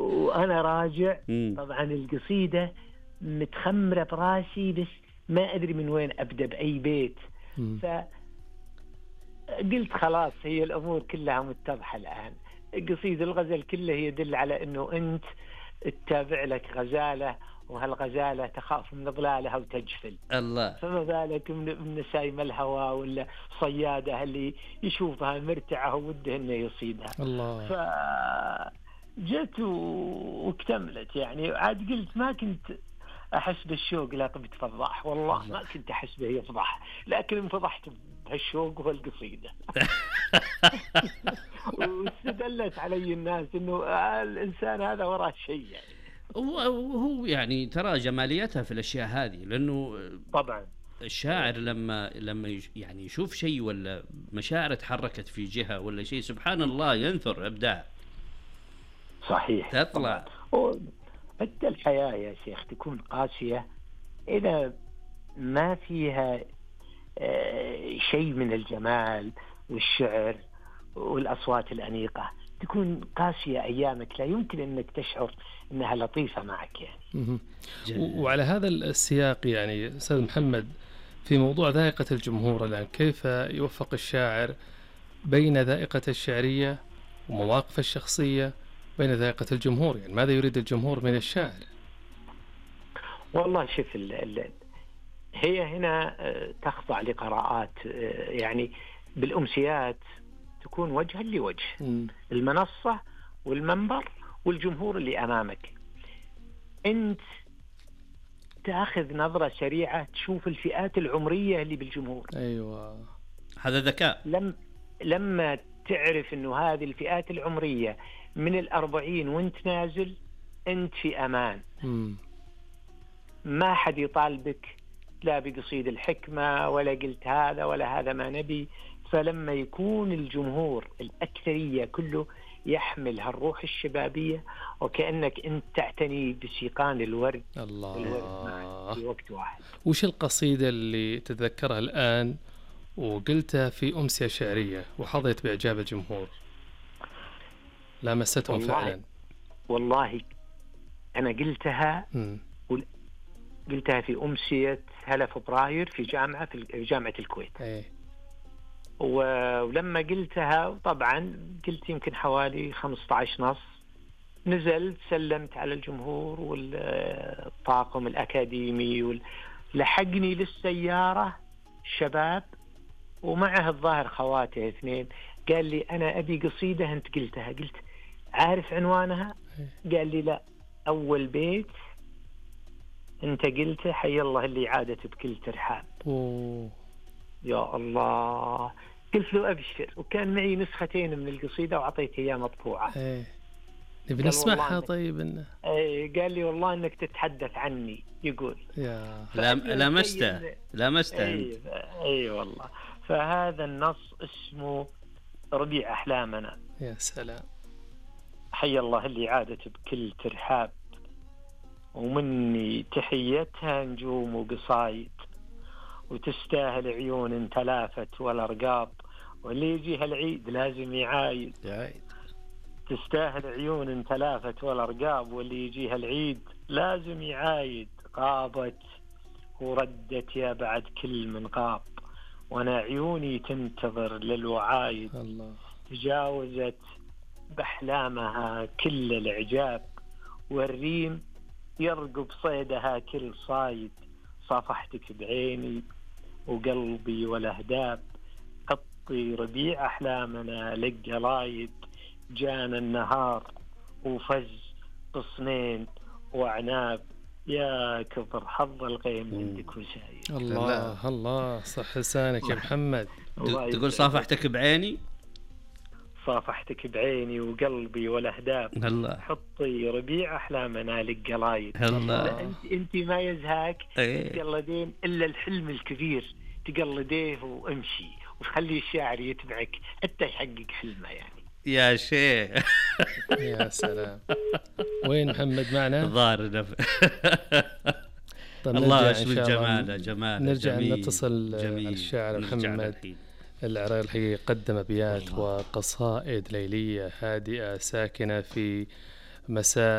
وأنا راجع طبعا القصيدة متخمرة براسي، بس ما أدري من وين أبدأ بأي بيت. فقلت خلاص هي الأمور كلها متضحة الآن. قصيدة الغزل كله يدل على أنه أنت تتابع لك غزالة، وهالغزالة تخاف من ظلالها وتجفل. الله. فما بالك من نسايم الهوى ولا صيادة اللي يشوفها مرتعة ووده انه يصيدها. الله. فجت واكتملت يعني. عاد قلت ما كنت احس بالشوق لا بتفضح، والله ما كنت احس به يفضح، لكن انفضحت بهالشوق وهالقصيدة. واستدلت علي الناس انه الانسان هذا وراه شيء يعني. وهو يعني ترى جماليتها في الأشياء هذه، لأنه طبعا الشاعر لما يعني يشوف شيء ولا مشاعر تحركت في جهة ولا شيء، سبحان الله ينثر إبداع. صحيح تطلع. حتى الحياة يا شيخ تكون قاسية إذا ما فيها شيء من الجمال والشعر والأصوات الأنيقة، تكون قاسية أيامك، لا يمكن أنك تشعر أنها لطيفة معك يعني. وعلى هذا السياق يعني أستاذ محمد، في موضوع ذائقة الجمهور الآن، كيف يوفق الشاعر بين ذائقة الشعرية ومواقف الشخصية بين ذائقة الجمهور؟ يعني ماذا يريد الجمهور من الشاعر؟ والله شوف هي هنا تخضع لقراءات، يعني بالأمسيات تكون وجها لوجه، المنصة والمنبر والجمهور اللي أمامك. أنت تأخذ نظرة سريعة تشوف الفئات العمرية اللي بالجمهور. أيوة، هذا ذكاء. لما تعرف أنه هذه الفئات العمرية من 40 وانت نازل، أنت في أمان. ما حد يطالبك لا بقصيد الحكمة ولا قلت هذا ولا هذا ما نبي. فلما يكون الجمهور الأكثرية كله يحمل هالروح الشبابية، وكأنك أنت تعتني بسيقان الورد. الله. في وقت واحد. وش القصيدة اللي تتذكرها الآن وقلتها في أمسية شعرية وحظيت بإعجاب الجمهور، لامستهم فعلا؟ والله أنا قلتها في أمسية هلا فبراير في جامعة الكويت. ولما قلتها طبعا قلت يمكن حوالي 15 نص، نزلت سلمت على الجمهور والطاقم الأكاديمي، لحقني للسيارة شباب ومعه الظاهر خواته 2، قال لي أنا أبي قصيدة أنت قلتها. قلت عارف عنوانها؟ قال لي لا، أول بيت أنت قلته حي الله اللي عادت بكل ترحاب. يا الله. قلت له أبشر، وكان معي نسختين من القصيدة وعطيته إياه مطبوعة. نبي نسمعها. طيب قال لي والله إنك تتحدث عني، يقول لامسته. أي والله. فهذا النص اسمه ربيع أحلامنا. يا سلام. حي الله اللي عادت بكل ترحاب، ومني تحيتها نجوم وقصايد، وتستاهل عيون تلافت والأرقاب، واللي يجيها العيد لازم يعايد. تستاهل عيون تلافت والأرقاب، واللي يجيها العيد لازم يعايد. غابت وردت يا بعد كل من غاب، وانا عيوني تنتظر للوعايد. الله. تجاوزت بأحلامها كل العجاب، والريم يرقب صيدها كل صايد. صافحتك بعيني وقلبي والأهداب، قطي ربيع أحلامنا للقلايد. جانا النهار وفز قصنين وعناب، يا كبر حظ الغيم عندك وسايد. الله الله، صح لسانك يا محمد. تقول صافحتك بعيني، صافحتك بعيني وقلبي والأهداب. الله. حطي ربيع أحلامنا للقلايد. الله. أنت ما يزهاك تقلدين إلا الحلم الكبير، تقلديه وامشي وخلي الشاعر يتبعك حتى يحقق حلمه يعني. يا شيخ. يا سلام. وين محمد معنا؟ ظاهر الله ايش من جمال. نرجع نتصل الشاعر محمد العراقي الحقيقي، قدم أبيات وقصائد ليلية هادئة ساكنة في مساء